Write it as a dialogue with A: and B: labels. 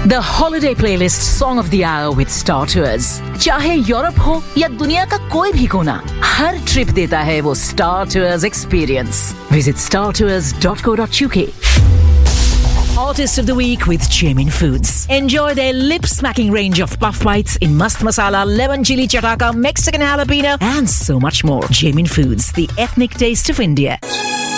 A: The holiday playlist song of the hour with Star Tours. चाहे Europe हो या दुनिया का कोई भी कोना, हर ट्रिप देता है वो Star Tours experience. Visit startours.co.uk. Artist of the Week with Jamin Foods. Enjoy their lip-smacking range of puff bites in mast masala, lemon chili chataka, Mexican jalapeno and so much more. Jamin Foods, the ethnic taste of India.